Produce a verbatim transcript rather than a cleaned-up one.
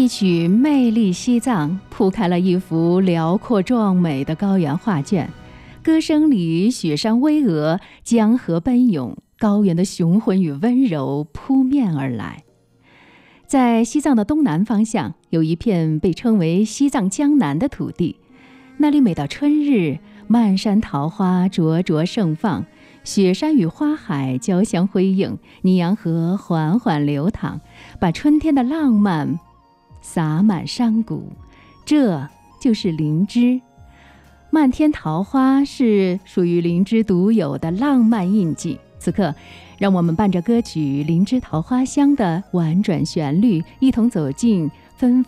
一曲《魅力西藏》铺开了一幅辽阔壮美的高原画卷，歌声里雪山巍峨，江河奔涌，高原的雄浑与温柔扑面而来。在西藏的东南方向，有一片被称为西藏江南的土地，那里每到春日，漫山桃花灼灼盛放，雪山与花海交相辉映，尼洋河缓缓流淌，把春天的浪漫洒满山谷。这就是林芝。漫天桃花是属于林芝独有的浪漫印记。此刻，让我们伴着歌曲《林芝桃花香》的婉转旋律，一同走进芬